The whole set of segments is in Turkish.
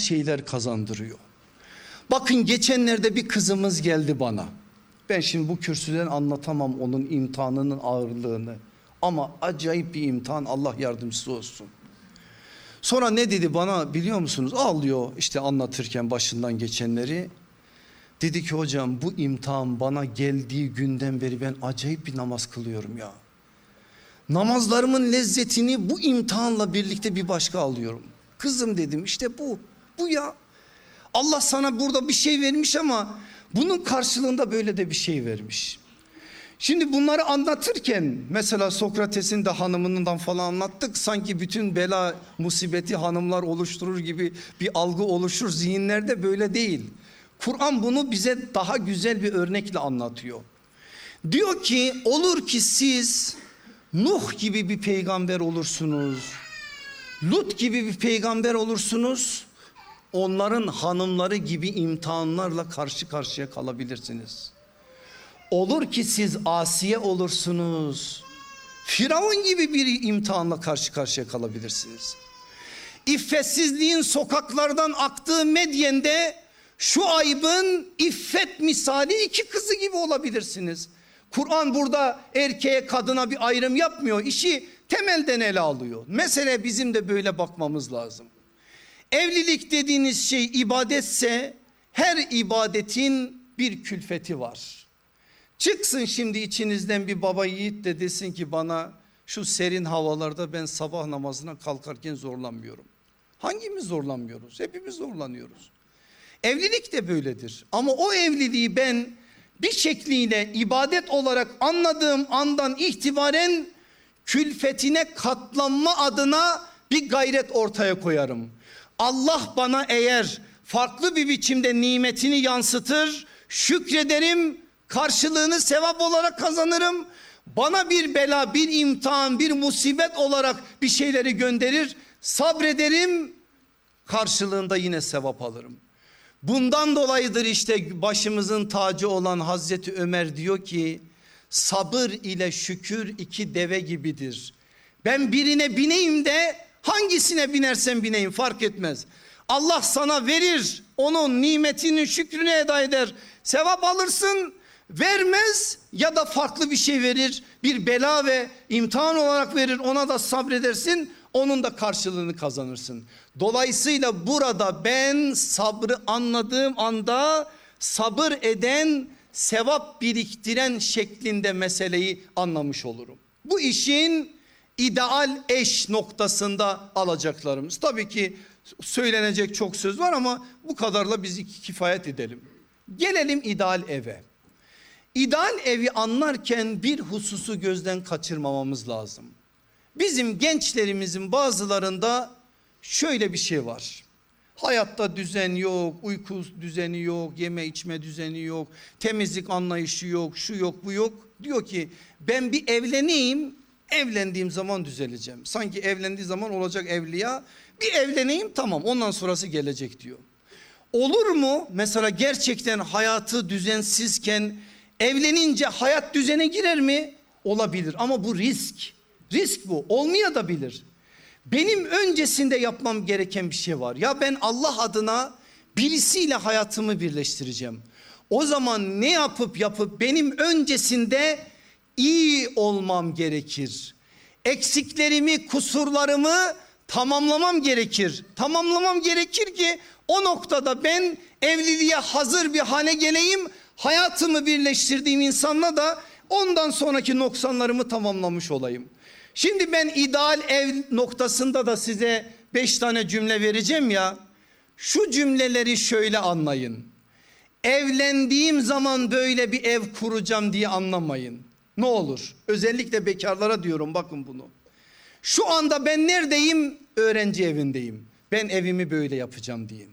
şeyler kazandırıyor. Bakın geçenlerde bir kızımız geldi bana. Ben şimdi bu kürsüden anlatamam onun imtihanının ağırlığını. Ama acayip bir imtihan, Allah yardımcısı olsun. Sonra ne dedi bana biliyor musunuz? Ağlıyor işte anlatırken başından geçenleri. Dedi ki hocam bu imtihan bana geldiği günden beri ben acayip bir namaz kılıyorum ya. Namazlarımın lezzetini bu imtihanla birlikte bir başka alıyorum. Kızım dedim işte bu ya. Allah sana burada bir şey vermiş ama bunun karşılığında böyle de bir şey vermiş. Şimdi bunları anlatırken mesela Sokrates'in de hanımından falan anlattık. Sanki bütün bela musibeti hanımlar oluşturur gibi bir algı oluşur zihinlerde, böyle değil. Kur'an bunu bize daha güzel bir örnekle anlatıyor. Diyor ki olur ki siz Nuh gibi bir peygamber olursunuz. Lut gibi bir peygamber olursunuz. Onların hanımları gibi imtihanlarla karşı karşıya kalabilirsiniz. Olur ki siz Asiye olursunuz. Firavun gibi bir imtihanla karşı karşıya kalabilirsiniz. İffetsizliğin sokaklardan aktığı Medyen'de Şuayb'ın iffet misali iki kızı gibi olabilirsiniz. Kur'an burada erkeğe kadına bir ayrım yapmıyor. İşi temelden ele alıyor. Mesele bizim de böyle bakmamız lazım. Evlilik dediğiniz şey ibadetse her ibadetin bir külfeti var. Çıksın şimdi içinizden bir baba yiğit de desin ki bana şu serin havalarda ben sabah namazına kalkarken zorlanmıyorum. Hangimiz zorlanmıyoruz? Hepimiz zorlanıyoruz. Evlilik de böyledir ama o evliliği ben bir şekliyle ibadet olarak anladığım andan itibaren külfetine katlanma adına bir gayret ortaya koyarım. Allah bana eğer farklı bir biçimde nimetini yansıtır, şükrederim, karşılığını sevap olarak kazanırım. Bana bir bela, bir imtihan, bir musibet olarak bir şeyleri gönderir, sabrederim, karşılığında yine sevap alırım. Bundan dolayıdır işte başımızın tacı olan Hazreti Ömer diyor ki sabır ile şükür iki deve gibidir. Ben birine bineyim de hangisine binersem bineyim fark etmez. Allah sana verir, onun nimetinin şükrünü eda eder, sevap alırsın. Vermez ya da farklı bir şey verir, bir bela ve imtihan olarak verir, ona da sabredersin, onun da karşılığını kazanırsın. Dolayısıyla burada ben sabrı anladığım anda sabır eden, sevap biriktiren şeklinde meseleyi anlamış olurum. Bu işin ideal eş noktasında alacaklarımız. Tabii ki söylenecek çok söz var ama bu kadarla biz kifayet edelim. Gelelim ideal eve. İdeal evi anlarken bir hususu gözden kaçırmamamız lazım. Bizim gençlerimizin bazılarında şöyle bir şey var. Hayatta düzen yok, uyku düzeni yok, yeme içme düzeni yok, temizlik anlayışı yok, şu yok bu yok. Diyor ki ben bir evleneyim, evlendiğim zaman düzeleceğim. Sanki evlendiği zaman olacak evliya, bir evleneyim tamam ondan sonrası gelecek diyor. Olur mu mesela gerçekten hayatı düzensizken evlenince hayat düzene girer mi? Olabilir ama bu risk. Risk bu, olmayabilir. Benim öncesinde yapmam gereken bir şey var. Ya ben Allah adına birisiyle hayatımı birleştireceğim. O zaman ne yapıp benim öncesinde iyi olmam gerekir. Eksiklerimi, kusurlarımı tamamlamam gerekir. Tamamlamam gerekir ki o noktada ben evliliğe hazır bir hale geleyim. Hayatımı birleştirdiğim insanla da ondan sonraki noksanlarımı tamamlamış olayım. Şimdi ben ideal ev noktasında da size 5 tane cümle vereceğim ya. Şu cümleleri şöyle anlayın. Evlendiğim zaman böyle bir ev kuracağım diye anlamayın. Ne olur? Özellikle bekarlara diyorum bakın bunu. Şu anda ben neredeyim? Öğrenci evindeyim. Ben evimi böyle yapacağım deyin.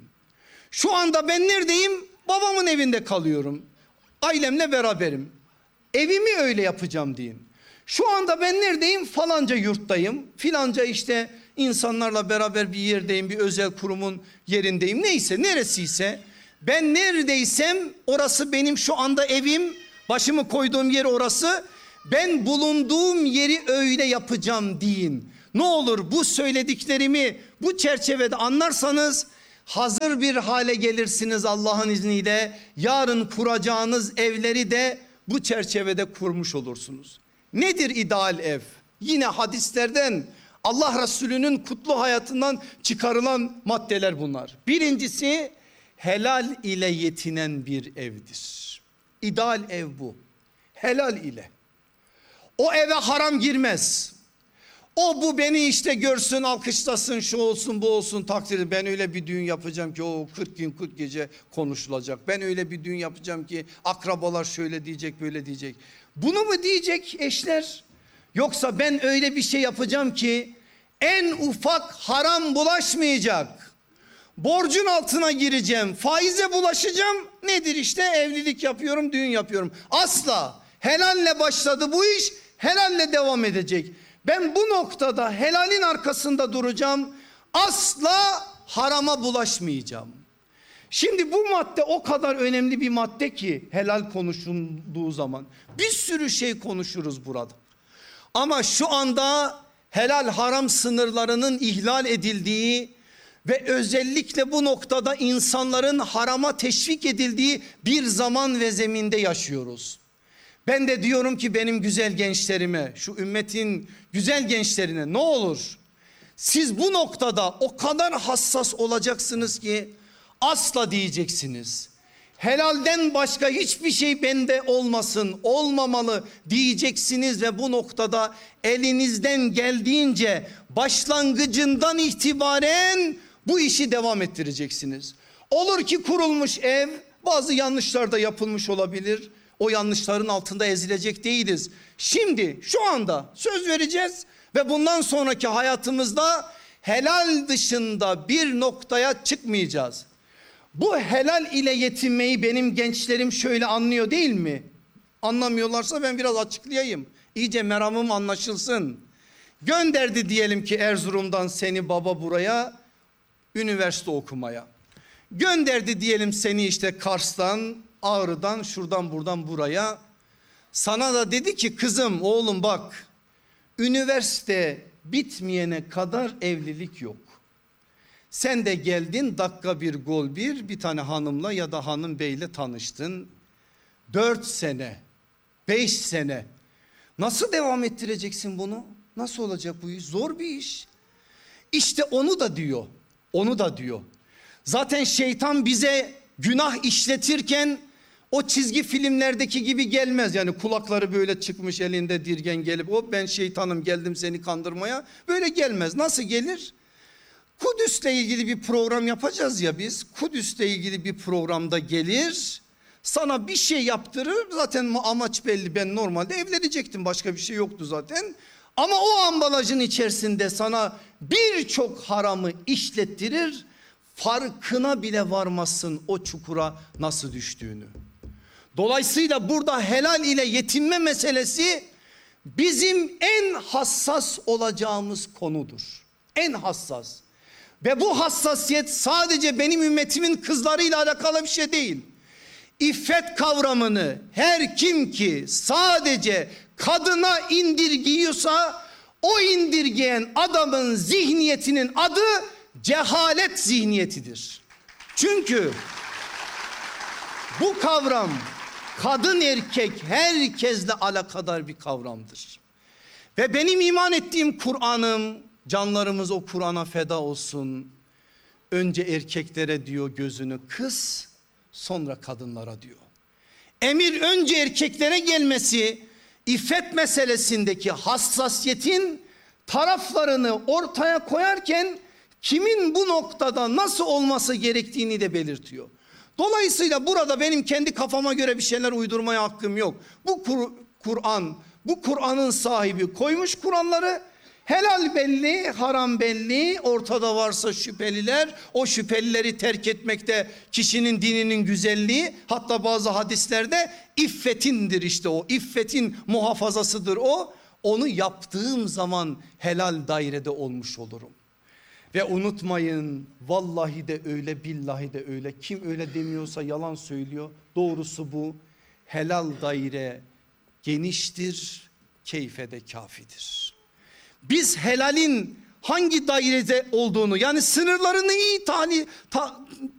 Şu anda ben neredeyim? Babamın evinde kalıyorum. Ailemle beraberim. Evimi öyle yapacağım deyin. Şu anda ben neredeyim? Falanca yurttayım. Filanca işte insanlarla beraber bir yerdeyim. Bir özel kurumun yerindeyim. Neyse neresiyse ben neredeysem orası benim şu anda evim. Başımı koyduğum yer orası. Ben bulunduğum yeri öyle yapacağım deyin. Ne olur bu söylediklerimi bu çerçevede anlarsanız hazır bir hale gelirsiniz Allah'ın izniyle. Yarın kuracağınız evleri de bu çerçevede kurmuş olursunuz. Nedir ideal ev? Yine hadislerden, Allah Resulü'nün kutlu hayatından çıkarılan maddeler bunlar. Birincisi, helal ile yetinen bir evdir. İdeal ev bu. Helal ile. O eve haram girmez. O bu beni işte görsün, alkışlasın, şu olsun bu olsun takdir. Ben öyle bir düğün yapacağım ki o 40 gün 40 gece konuşulacak. Ben öyle bir düğün yapacağım ki akrabalar şöyle diyecek, böyle diyecek. Bunu mu diyecek eşler? Yoksa ben öyle bir şey yapacağım ki en ufak haram bulaşmayacak. Borcun altına gireceğim, faize bulaşacağım. Nedir işte, evlilik yapıyorum, düğün yapıyorum. Asla. Helalle başladı bu iş, helalle devam edecek. Ben bu noktada helalin arkasında duracağım. Asla harama bulaşmayacağım. Şimdi bu madde o kadar önemli bir madde ki helal konuşulduğu zaman bir sürü şey konuşuruz burada. Ama şu anda helal haram sınırlarının ihlal edildiği ve özellikle bu noktada insanların harama teşvik edildiği bir zaman ve zeminde yaşıyoruz. Ben de diyorum ki benim güzel gençlerime, şu ümmetin güzel gençlerine, ne olur siz bu noktada o kadar hassas olacaksınız ki asla diyeceksiniz. Helalden başka hiçbir şey bende olmasın, olmamalı diyeceksiniz ve bu noktada elinizden geldiğince başlangıcından itibaren bu işi devam ettireceksiniz. Olur ki kurulmuş ev bazı yanlışlar da yapılmış olabilir. O yanlışların altında ezilecek değiliz. Şimdi şu anda söz vereceğiz ve bundan sonraki hayatımızda helal dışında bir noktaya çıkmayacağız. Bu helal ile yetinmeyi benim gençlerim şöyle anlıyor değil mi? Anlamıyorlarsa ben biraz açıklayayım. İyice meramım anlaşılsın. Gönderdi diyelim ki Erzurum'dan seni baba buraya üniversite okumaya. Gönderdi diyelim seni işte Kars'tan, Ağrı'dan, şuradan buradan buraya. Sana da dedi ki kızım, oğlum bak, üniversite bitmeyene kadar evlilik yok. Sen de geldin dakika bir gol bir tane hanımla ya da hanım beyle tanıştın. 4 sene, 5 sene nasıl devam ettireceksin bunu? Nasıl olacak bu iş? Zor bir iş. İşte onu da diyor. Onu da diyor. Zaten şeytan bize günah işletirken o çizgi filmlerdeki gibi gelmez. Yani kulakları böyle çıkmış, elinde dirgen gelip hop ben şeytanım geldim seni kandırmaya. Böyle gelmez. Nasıl gelir? Kudüs'le ilgili bir program yapacağız ya biz. Kudüs'le ilgili bir programda gelir. Sana bir şey yaptırır. Zaten amaç belli. Ben normalde evlenecektim. Başka bir şey yoktu zaten. Ama o ambalajın içerisinde sana birçok haramı işlettirir. Farkına bile varmazsın o çukura nasıl düştüğünü. Dolayısıyla burada helal ile yetinme meselesi bizim en hassas olacağımız konudur. En hassas. Ve bu hassasiyet sadece benim ümmetimin kızlarıyla alakalı bir şey değil. İffet kavramını her kim ki sadece kadına indirgiyorsa o indirgeyen adamın zihniyetinin adı cehalet zihniyetidir. Çünkü bu kavram kadın erkek herkesle alakadar bir kavramdır. Ve benim iman ettiğim Kur'an'ım, canlarımız o Kur'an'a feda olsun. Önce erkeklere diyor gözünü kıs, sonra kadınlara diyor. Emir önce erkeklere gelmesi, iffet meselesindeki hassasiyetin taraflarını ortaya koyarken kimin bu noktada nasıl olması gerektiğini de belirtiyor. Dolayısıyla burada benim kendi kafama göre bir şeyler uydurmaya hakkım yok. Bu Kur'an, bu Kur'an'ın sahibi koymuş Kur'anları. Helal belli, haram belli, ortada varsa şüpheliler, o şüphelileri terk etmekte kişinin dininin güzelliği, hatta bazı hadislerde iffetindir işte o, iffetin muhafazasıdır o. Onu yaptığım zaman helal dairede olmuş olurum. Ve unutmayın, vallahi de öyle, billahi de öyle, kim öyle demiyorsa yalan söylüyor. Doğrusu bu, helal daire geniştir, keyfe de kafidir. Biz helalin hangi dairede olduğunu, yani sınırlarını iyi